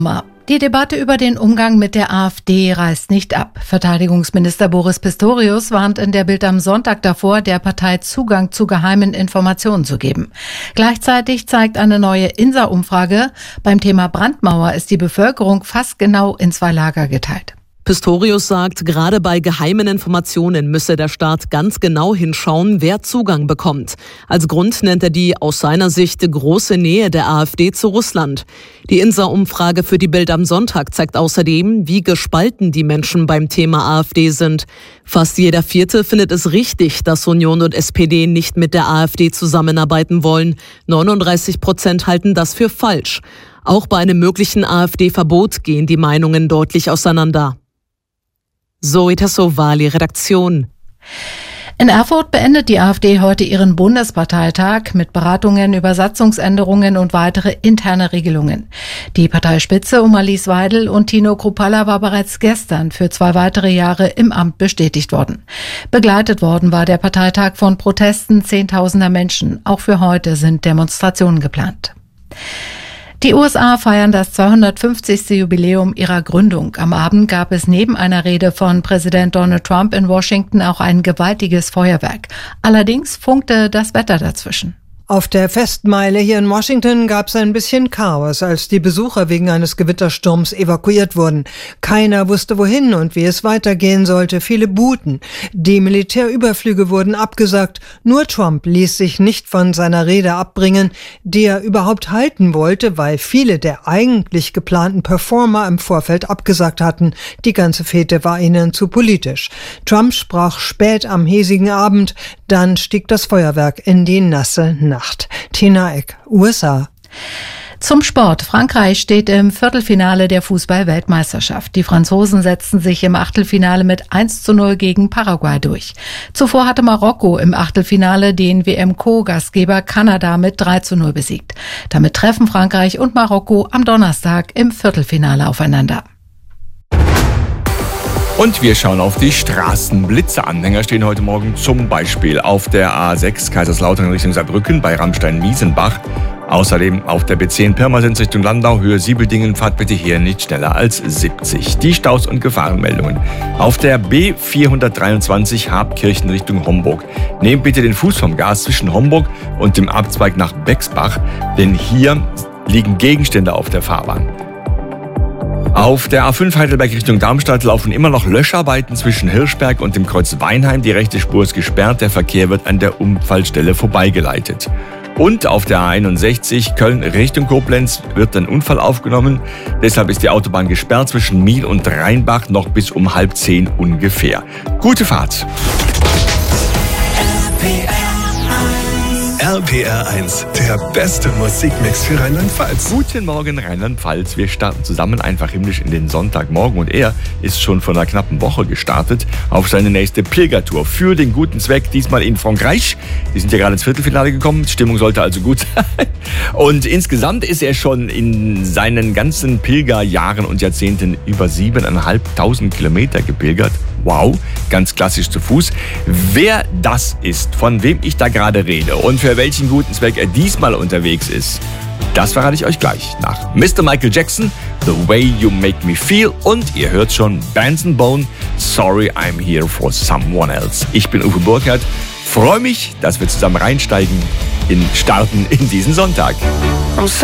Die Debatte über den Umgang mit der AfD reißt nicht ab. Verteidigungsminister Boris Pistorius warnt in der Bild am Sonntag davor, der Partei Zugang zu geheimen Informationen zu geben. Gleichzeitig zeigt eine neue INSA-Umfrage, beim Thema Brandmauer ist die Bevölkerung fast genau in zwei Lager geteilt. Pistorius sagt, gerade bei geheimen Informationen müsse der Staat ganz genau hinschauen, wer Zugang bekommt. Als Grund nennt er die aus seiner Sicht große Nähe der AfD zu Russland. Die INSA-Umfrage für die Bild am Sonntag zeigt außerdem, wie gespalten die Menschen beim Thema AfD sind. Fast jeder Vierte findet es richtig, dass Union und SPD nicht mit der AfD zusammenarbeiten wollen. 39% halten das für falsch. Auch bei einem möglichen AfD-Verbot gehen die Meinungen deutlich auseinander. Zoe Tassovali, Redaktion. In Erfurt beendet die AfD heute ihren Bundesparteitag mit Beratungen über Satzungsänderungen und weitere interne Regelungen. Die Parteispitze um Alice Weidel und Tino Kruppalla war bereits gestern für 2 weitere Jahre im Amt bestätigt worden. Begleitet worden war der Parteitag von Protesten Zehntausender Menschen. Auch für heute sind Demonstrationen geplant. Die USA feiern das 250. Jubiläum ihrer Gründung. Am Abend gab es neben einer Rede von Präsident Donald Trump in Washington auch ein gewaltiges Feuerwerk. Allerdings funkte das Wetter dazwischen. Auf der Festmeile hier in Washington gab es ein bisschen Chaos, als die Besucher wegen eines Gewittersturms evakuiert wurden. Keiner wusste wohin und wie es weitergehen sollte. Viele buhten. Die Militärüberflüge wurden abgesagt. Nur Trump ließ sich nicht von seiner Rede abbringen, die er überhaupt halten wollte, weil viele der eigentlich geplanten Performer im Vorfeld abgesagt hatten. Die ganze Fete war ihnen zu politisch. Trump sprach spät am hiesigen Abend, dann stieg das Feuerwerk in die nasse Nacht. Tina Eck, USA. Zum Sport. Frankreich steht im Viertelfinale der Fußball-Weltmeisterschaft. Die Franzosen setzten sich im Achtelfinale mit 1:0 gegen Paraguay durch. Zuvor hatte Marokko im Achtelfinale den WM-Co-Gastgeber Kanada mit 3:0 besiegt. Damit treffen Frankreich und Marokko am Donnerstag im Viertelfinale aufeinander. Und wir schauen auf die Straßen. Blitzeanhänger stehen heute Morgen zum Beispiel auf der A6 Kaiserslautern Richtung Saarbrücken bei Rammstein-Miesenbach. Außerdem auf der B10 Pirmasens Richtung Landau, Höhe Siebeldingen, fahrt bitte hier nicht schneller als 70. Die Staus und Gefahrenmeldungen. Auf der B423 Habkirchen Richtung Homburg. Nehmt bitte den Fuß vom Gas zwischen Homburg und dem Abzweig nach Bexbach, denn hier liegen Gegenstände auf der Fahrbahn. Auf der A5 Heidelberg Richtung Darmstadt laufen immer noch Löscharbeiten zwischen Hirschberg und dem Kreuz Weinheim. Die rechte Spur ist gesperrt, der Verkehr wird an der Unfallstelle vorbeigeleitet. Und auf der A61 Köln Richtung Koblenz wird ein Unfall aufgenommen. Deshalb ist die Autobahn gesperrt zwischen Miel und Rheinbach noch bis um 9:30 ungefähr. Gute Fahrt! RPR 1, der beste Musikmix für Rheinland-Pfalz. Guten Morgen Rheinland-Pfalz. Wir starten zusammen einfach himmlisch in den Sonntagmorgen und er ist schon vor einer knappen Woche gestartet auf seine nächste Pilgertour für den guten Zweck, diesmal in Frankreich. Die sind ja gerade ins Viertelfinale gekommen, die Stimmung sollte also gut sein. Und insgesamt ist er schon in seinen ganzen Pilgerjahren und Jahrzehnten über 7.500 Kilometer gepilgert. Wow, ganz klassisch zu Fuß. Wer das ist, von wem ich da gerade rede und für welchen guten Zweck er diesmal unterwegs ist, das verrate ich euch gleich nach Mr. Michael Jackson, The Way You Make Me Feel und ihr hört schon Bands & Bone, Sorry I'm Here for Someone Else. Ich bin Uwe Burkhardt, freue mich, dass wir zusammen starten in diesen Sonntag.